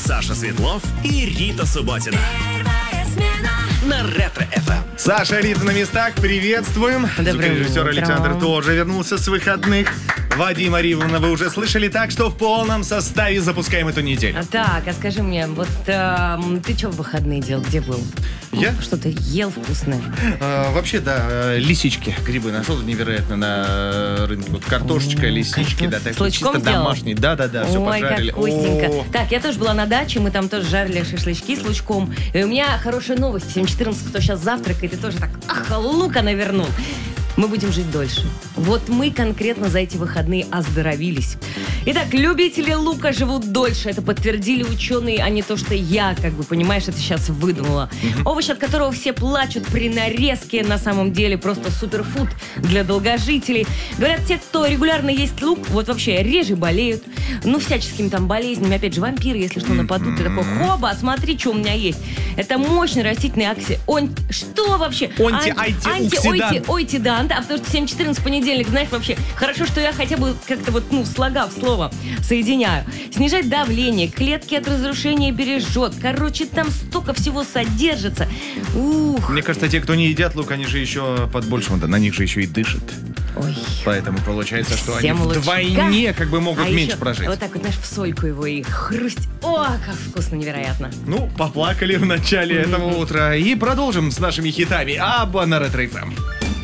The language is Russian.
Саша Светлов и Рита Субботина. Первая смена. На Ретро-ФМ. Саша, Рита на местах, приветствуем. Звукорежиссер Александр тоже вернулся с выходных. Вадима Ривана вы уже слышали, так что в полном составе запускаем эту неделю. Так, а скажи мне, вот ты что в выходные делал? Где был? Я? Что-то ел вкусное? Вообще, да, лисички, грибы нашел невероятно на рынке. Вот картошечка, лисички, да, так С что лучком чисто сделал? домашний. Да-да-да, все Ой, пожарили. как вкусненько. О, Так, я тоже была на даче, мы там тоже жарили шашлычки с лучком. И у меня хорошая новость. 7:14, кто сейчас завтракает, и тоже так, лука навернул. Мы будем жить дольше. Вот мы конкретно за эти выходные оздоровились. Итак, любители лука живут дольше. Это подтвердили ученые, а не то, что я, понимаешь, это сейчас выдумала. Овощ, от которого все плачут при нарезке, на самом деле просто суперфуд для долгожителей. Говорят, те, кто регулярно ест лук, вот вообще реже болеют. Ну, всяческими там болезнями. Опять же, вампиры, если что, нападут. Ты такой, хоба, смотри, что у меня есть. Это мощный растительный Что вообще? Антиоксидант. Да, потому что 7:14 понедельник, знаешь, вообще хорошо, что я хотя бы как-то слогав слово соединяю. Снижает давление, клетки от разрушения бережет. Короче, там столько всего содержится. Ух. Мне кажется, те, кто не едят лук, они же еще под большим, да, на них же еще и дышат. Ой. Поэтому получается, что Всем они лучка. вдвойне могут меньше еще прожить. Вот так вот, знаешь, в сольку его и хрусть. О, как вкусно, невероятно. Ну, поплакали в начале этого утра и продолжим с нашими хитами. Абба на Ретро-ФМ.